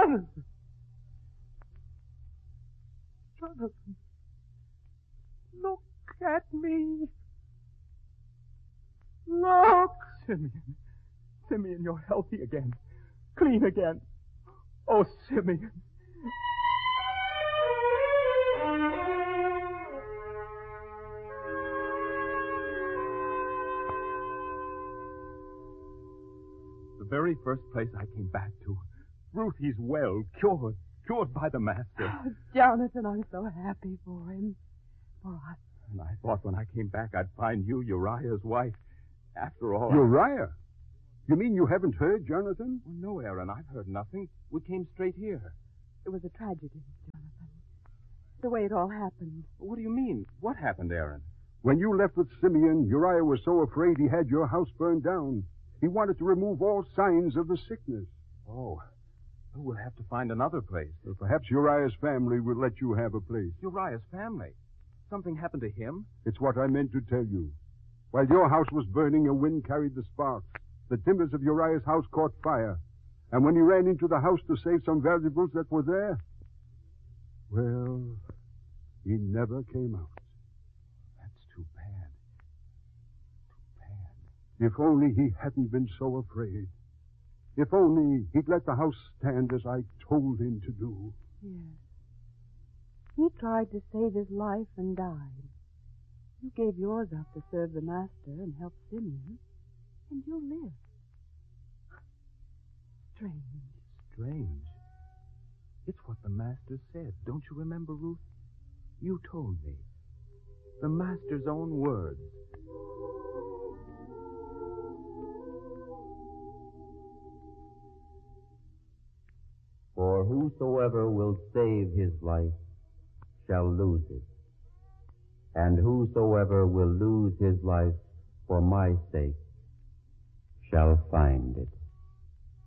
Jonathan! Jonathan! Look at me! Look! Simeon, you're healthy again. Clean again. Oh, Simeon. The very first place I came back to. Ruth, he's well, cured by the master. Oh, Jonathan, I'm so happy for him. For us. And I thought when I came back I'd find you Uriah's wife. After all... Uriah? You mean you haven't heard, Jonathan? Well, no, Aaron, I've heard nothing. We came straight here. It was a tragedy, Jonathan. The way it all happened. What do you mean? What happened, Aaron? When you left with Simeon, Uriah was so afraid he had your house burned down. He wanted to remove all signs of the sickness. Oh. Well, we'll have to find another place. Well, perhaps Uriah's family will let you have a place. Uriah's family? Something happened to him? It's what I meant to tell you. While your house was burning, a wind carried the sparks. The timbers of Uriah's house caught fire. And when he ran into the house to save some valuables that were there, well, he never came out. That's too bad. Too bad. If only he hadn't been so afraid. If only he'd let the house stand as I told him to do. Yes. He tried to save his life and died. You gave yours up to serve the master and help Simeon, and you lived. Strange. Strange? It's what the master said. Don't you remember, Ruth? You told me. The master's own words. For whosoever will save his life shall lose it, and whosoever will lose his life for my sake shall find it.